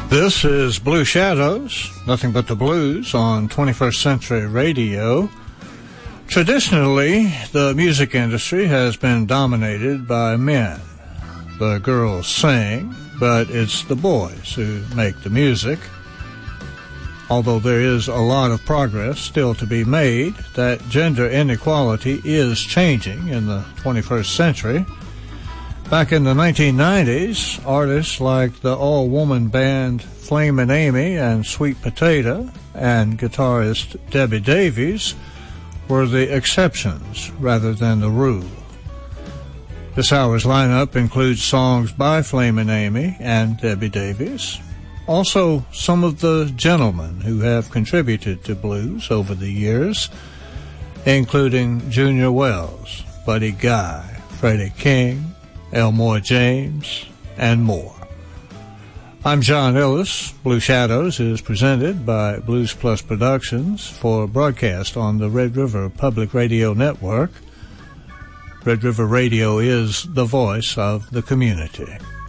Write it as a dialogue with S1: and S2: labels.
S1: This is Blue Shadows, nothing but the blues on 21st Century Radio. Traditionally, the music industry has been dominated by men. The girls sing, but it's the boys who make the music. Although there is a lot of progress still to be made, that gender inequality is changing in the 21st century. Back in the 1990s, artists like the all-woman band Flamin' Amy and Sweet Potato and guitarist Debbie Davies were the exceptions rather than the rule. This hour's lineup includes songs by Flamin' Amy and Debbie Davies, also some of the gentlemen who have contributed to blues over the years, including Junior Wells, Buddy Guy, Freddie King, Elmore James, and more. I'm John Ellis. Blue Shadows is presented by Blues Plus Productions for broadcast on the Red River Public Radio Network. Red River Radio is the voice of the community.